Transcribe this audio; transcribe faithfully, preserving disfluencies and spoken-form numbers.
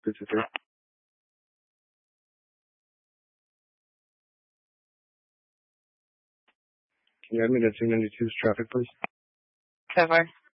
This is it. Can you add me to two ninety-two's traffic, please? So far.